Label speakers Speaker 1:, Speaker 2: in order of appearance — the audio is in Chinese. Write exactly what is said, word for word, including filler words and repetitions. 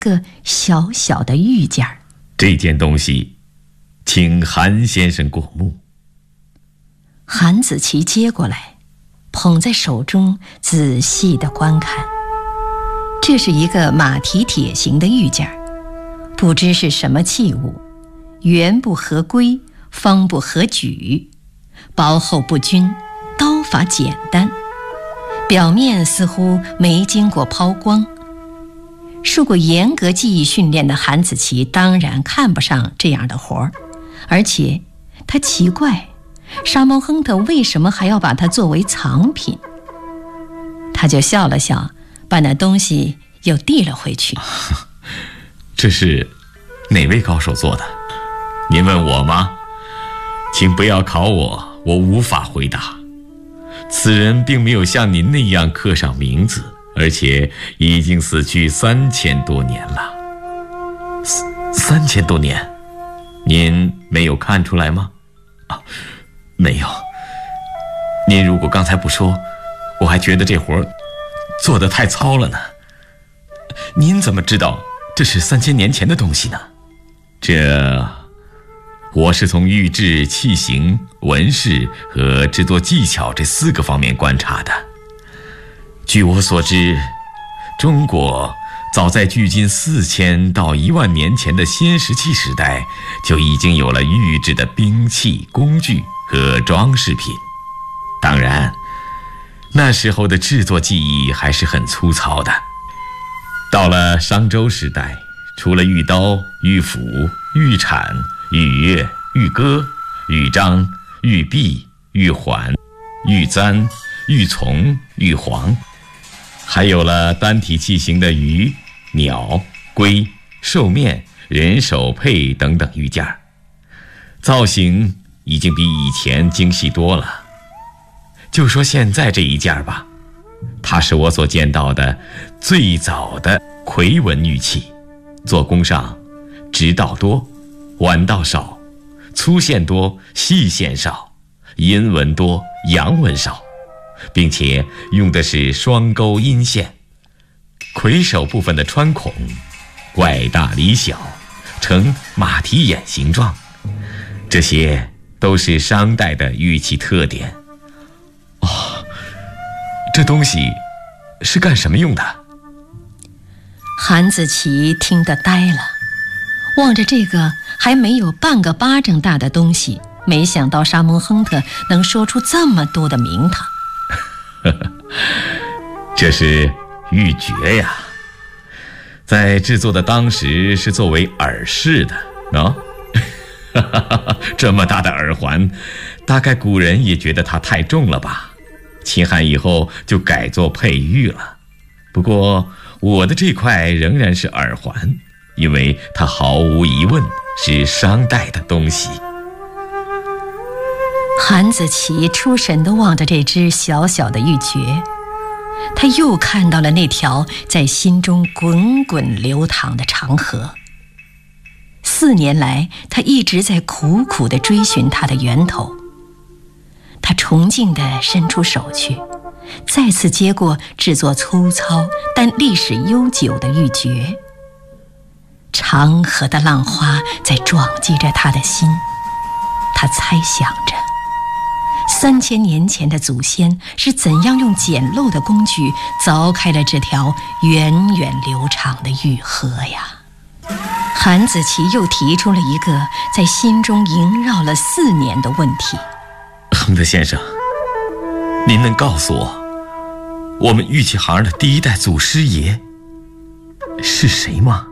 Speaker 1: 个小小的玉件儿。
Speaker 2: 这件东西，请韩先生过目。
Speaker 1: 韩子琪接过来，捧在手中，仔细地观看。这是一个马蹄铁形的玉件儿，不知是什么器物，圆不合规，方不合矩，薄厚不均，刀法简单，表面似乎没经过抛光。受过严格技艺训练的韩子琪当然看不上这样的活儿，而且他奇怪沙蒙亨特为什么还要把它作为藏品。他就笑了笑，把那东西又递了回去。
Speaker 2: 这是哪位高手做的？您问我吗？请不要考我，我无法回答。此人并没有像您那样刻上名字，而且已经死去三千多年了。三三千多年，您没有看出来吗？啊，没有。您如果刚才不说，我还觉得这活做得太糙了呢。您怎么知道这是三千年前的东西呢？这，我是从玉制、器型、纹饰和制作技巧这四个方面观察的。据我所知，中国早在距今四千到一万年前的新石器时代，就已经有了玉制的兵器、工具和装饰品。当然，那时候的制作技艺还是很粗糙的。到了商周时代，除了玉刀、玉斧、玉铲、玉钺、玉戈、玉章、玉璧、玉环、玉簪、玉琮、玉璜，还有了单体器型的鱼、鸟、龟、兽面、人手佩等等玉件，造型已经比以前精细多了。就说现在这一件吧，它是我所见到的最早的魁纹玉器，做工上直道多，弯道少，粗线多，细线少，阴纹多，阳纹少，并且用的是双钩阴线。魁首部分的穿孔外大里小，呈马蹄眼形状，这些都是商代的玉器特点。哦，这东西是干什么用的？
Speaker 1: 韩子琪听得呆了，望着这个还没有半个巴掌大的东西，没想到沙蒙亨特能说出这么多的名堂。
Speaker 2: 这是玉珏呀，在制作的当时是作为耳饰的啊。这么大的耳环，大概古人也觉得它太重了吧，秦汉以后就改做佩玉了。不过我的这块仍然是耳环，因为它毫无疑问是商代的东西。
Speaker 1: 韩子琪出神地望着这只小小的玉珏，他又看到了那条在心中滚滚流淌的长河。四年来，他一直在苦苦地追寻它的源头。他崇敬地伸出手去，再次接过制作粗糙但历史悠久的玉珏。长河的浪花在撞击着他的心，他猜想着三千年前的祖先是怎样用简陋的工具凿开了这条源远流长的玉河呀。韩子琪又提出了一个在心中萦绕了四年的问题。
Speaker 2: 亨特先生，您能告诉我，我们玉器行的第一代祖师爷是谁吗？